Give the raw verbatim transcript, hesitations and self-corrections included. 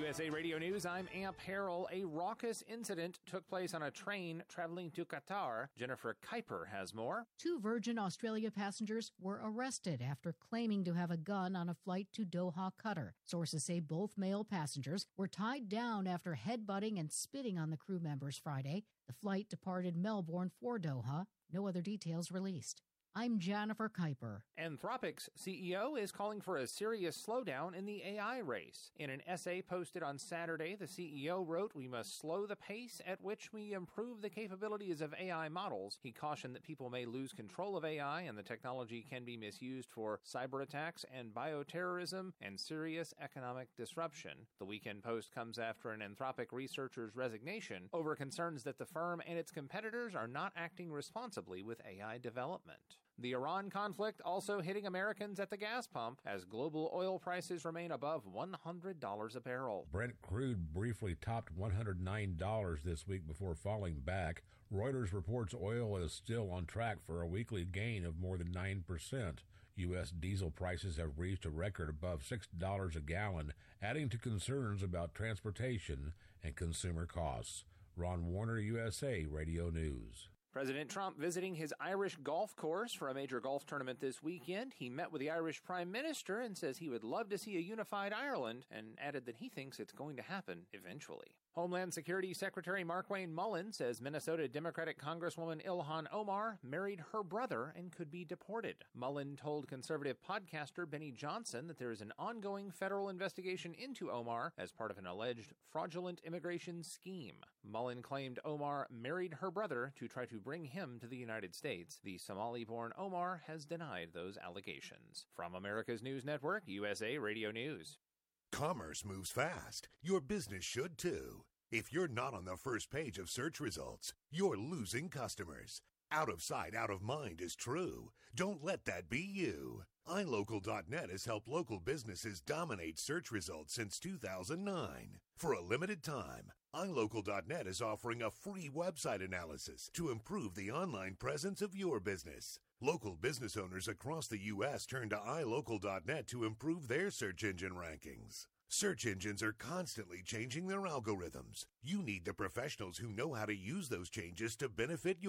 S A Radio News, I'm Amp Harrell. A raucous incident took place on a train traveling to Qatar. Jennifer Kuiper has more. Two Virgin Australia passengers were arrested after claiming to have a gun on a flight to Doha, Qatar. Sources say both male passengers were tied down after headbutting and spitting on the crew members Friday. The flight departed Melbourne for Doha. No other details released. I'm Jennifer Kuiper. Anthropic's C E O is calling for a serious slowdown in the A I race. In an essay posted on Saturday, the C E O wrote, "We must slow the pace at which we improve the capabilities of A I models." He cautioned that people may lose control of A I and the technology can be misused for cyber attacks and bioterrorism and serious economic disruption. The Weekend Post comes after an Anthropic researcher's resignation over concerns that the firm and its competitors are not acting responsibly with A I development. The Iran conflict also hitting Americans at the gas pump as global oil prices remain above one hundred dollars a barrel. Brent crude briefly topped one hundred nine dollars this week before falling back. Reuters reports oil is still on track for a weekly gain of more than nine percent. U S diesel prices have reached a record above six dollars a gallon, adding to concerns about transportation and consumer costs. Ron Warner, U S A Radio News. President Trump visiting his Irish golf course for a major golf tournament this weekend. He met with the Irish Prime Minister and says he would love to see a unified Ireland and added that he thinks it's going to happen eventually. Homeland Security Secretary Markwayne Mullin says Minnesota Democratic Congresswoman Ilhan Omar married her brother and could be deported. Mullin told conservative podcaster Benny Johnson that there is an ongoing federal investigation into Omar as part of an alleged fraudulent immigration scheme. Mullin claimed Omar married her brother to try to bring him to the United States. The Somali-born Omar has denied those allegations. From America's News Network, U S A Radio News. Commerce moves fast. Your business should too. If you're not on the first page of search results, you're losing customers. Out of sight, out of mind is true. Don't let that be you. i local dot net has helped local businesses dominate search results since two thousand nine. For a limited time, i local dot net is offering a free website analysis to improve the online presence of your business. Local business owners across the U S turn to i local dot net to improve their search engine rankings. Search engines are constantly changing their algorithms. You need the professionals who know how to use those changes to benefit your